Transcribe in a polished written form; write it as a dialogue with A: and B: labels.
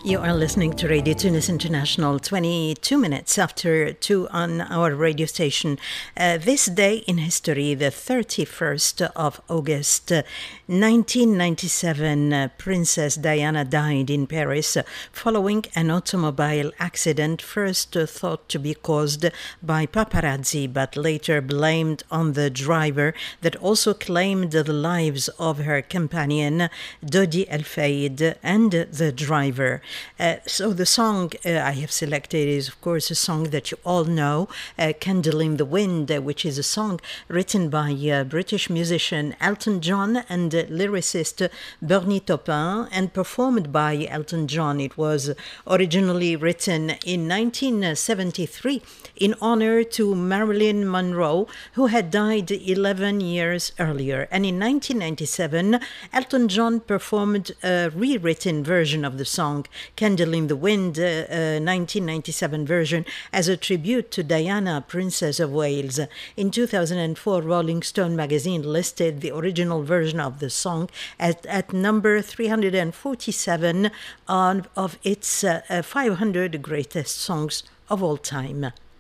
A: You are listening to Radio Tunis International, 22 minutes after 2 on our radio station. This day in history, the 31st of August, 1997, Princess Diana died in Paris following an automobile accident first thought to be caused by paparazzi, but later blamed on the driver that also claimed the lives of her companion, Dodi El Fayed, and the driver. So the song I have selected is, of course, a song that you all know, Candle in the Wind, which is a song written by British musician Elton John and lyricist Bernie Taupin, and performed by Elton John. It was originally written in 1973 in honor to Marilyn Monroe, who had died 11 years earlier. And in 1997, Elton John performed a rewritten version of the song, Candle in the Wind, 1997 version, as a tribute to Diana, Princess of Wales. In 2004, Rolling Stone magazine listed the original version of the song at number 347 of its 500 greatest songs of all time.